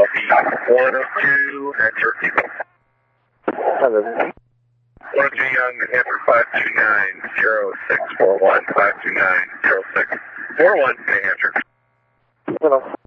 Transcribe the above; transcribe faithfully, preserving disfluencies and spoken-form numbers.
one oh two, enter people. Hi, this is one oh two Young, New Hampshire five two nine zero six four one, five two nine zero six four one, New Hampshire. Hello.